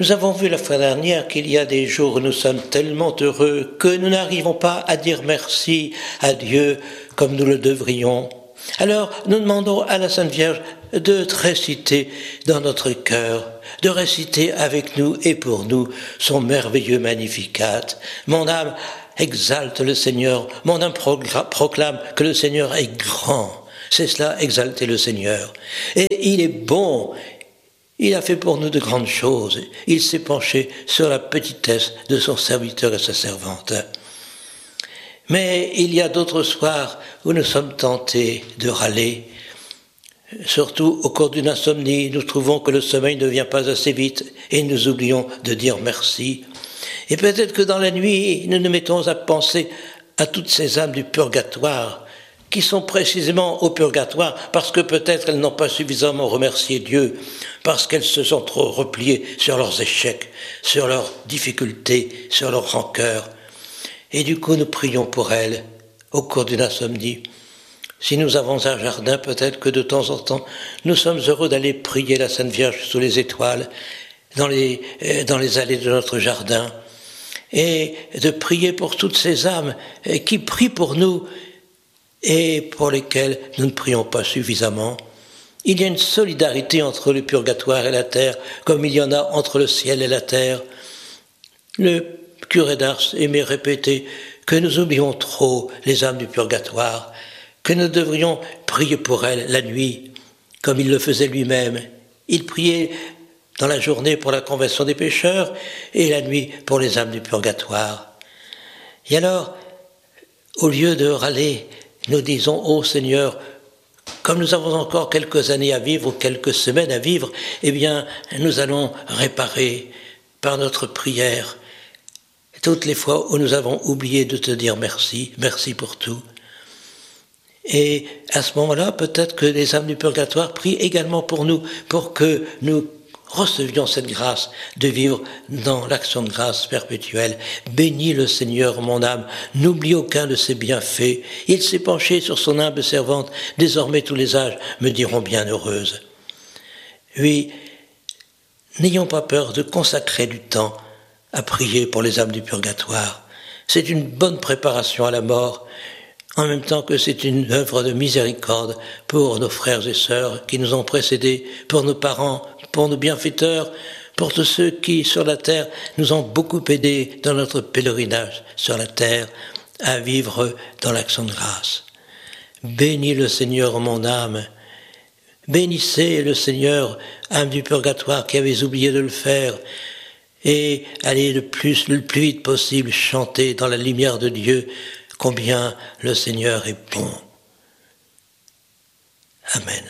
Nous avons vu la fois dernière qu'il y a des jours où nous sommes tellement heureux que nous n'arrivons pas à dire merci à Dieu comme nous le devrions. Alors nous demandons à la Sainte Vierge de réciter dans notre cœur, de réciter avec nous et pour nous son merveilleux Magnificat. Mon âme exalte le Seigneur, mon âme proclame que le Seigneur est grand. C'est cela, exalter le Seigneur. Et il est bon. Il a fait pour nous de grandes choses. Il s'est penché sur la petitesse de son serviteur et sa servante. Mais il y a d'autres soirs où nous sommes tentés de râler. Surtout au cours d'une insomnie, nous trouvons que le sommeil ne vient pas assez vite et nous oublions de dire merci. Et peut-être que dans la nuit, nous nous mettons à penser à toutes ces âmes du purgatoire qui sont précisément au purgatoire parce que peut-être elles n'ont pas suffisamment remercié Dieu, parce qu'elles se sont trop repliées sur leurs échecs, sur leurs difficultés, sur leurs rancœurs. Et du coup, nous prions pour elles au cours d'une insomnie. Si nous avons un jardin, peut-être que de temps en temps, nous sommes heureux d'aller prier la Sainte Vierge sous les étoiles, dans les allées de notre jardin, et de prier pour toutes ces âmes qui prient pour nous et pour lesquelles nous ne prions pas suffisamment. Il y a une solidarité entre le purgatoire et la terre, comme il y en a entre le ciel et la terre. Le curé d'Ars aimait répéter que nous oublions trop les âmes du purgatoire, que nous devrions prier pour elles la nuit, comme il le faisait lui-même. Il priait dans la journée pour la conversion des pécheurs et la nuit pour les âmes du purgatoire. Et alors, au lieu de râler, nous disons, ô Seigneur, comme nous avons encore quelques années à vivre ou quelques semaines à vivre, eh bien, nous allons réparer par notre prière toutes les fois où nous avons oublié de te dire merci, merci pour tout. Et à ce moment-là, peut-être que les âmes du purgatoire prient également pour nous, pour que nous recevions cette grâce de vivre dans l'action de grâce perpétuelle. Bénis le Seigneur, mon âme, n'oublie aucun de ses bienfaits. Il s'est penché sur son humble servante, désormais tous les âges me diront bienheureuse. Oui, n'ayons pas peur de consacrer du temps à prier pour les âmes du purgatoire. C'est une bonne préparation à la mort, en même temps que c'est une œuvre de miséricorde pour nos frères et sœurs qui nous ont précédés, pour nos parents, pour nos bienfaiteurs, pour tous ceux qui, sur la terre, nous ont beaucoup aidés dans notre pèlerinage sur la terre à vivre dans l'action de grâce. Bénis le Seigneur, mon âme. Bénissez le Seigneur, âme du purgatoire qui avait oublié de le faire, et allez le plus vite possible chanter dans la lumière de Dieu combien le Seigneur est bon. Amen.